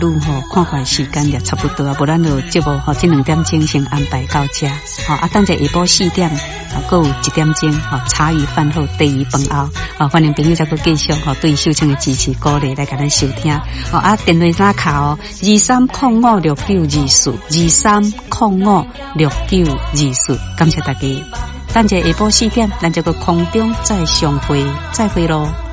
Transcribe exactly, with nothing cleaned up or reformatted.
路吼，看看时间也差不多啊，无咱就节目吼，这两点钟先安排到这，好啊，等者下晡四点，啊，够一点钟，吼，茶余饭后第二饭后，啊，欢迎朋友再个继续吼，对秀清的支持鼓励来甲咱收听，好啊，电话打卡哦，二三零五六九二四，二三零五六九二四，感谢大家，等者下晡四点，咱这个空中再相会，再会咯。